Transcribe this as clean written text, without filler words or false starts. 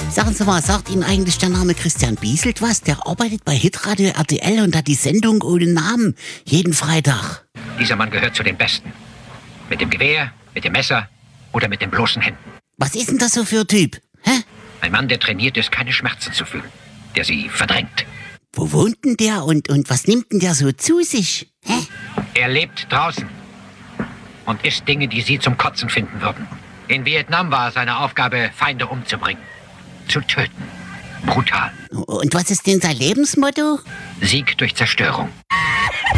Sagen Sie mal, sagt Ihnen eigentlich der Name Christian Bieselt was? Der arbeitet bei Hitradio RTL und hat die Sendung ohne Namen jeden Freitag. Dieser Mann gehört zu den Besten. Mit dem Gewehr, mit dem Messer oder mit den bloßen Händen. Was ist denn das so für ein Typ? Hä? Ein Mann, der trainiert ist, keine Schmerzen zu fühlen. Der sie verdrängt. Wo wohnt denn der und was nimmt denn der so zu sich? Hä? Er lebt draußen und isst Dinge, die Sie zum Kotzen finden würden. In Vietnam war seine Aufgabe, Feinde umzubringen. Zu töten. Brutal. Und was ist denn sein Lebensmotto? Sieg durch Zerstörung.